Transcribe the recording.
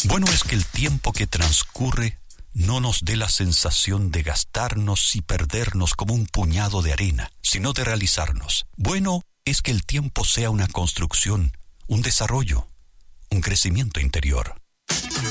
Bueno es que el tiempo que transcurre no nos dé la sensación de gastarnos y perdernos como un puñado de arena, sino de realizarnos. Bueno es que el tiempo sea una construcción, un desarrollo, un crecimiento interior.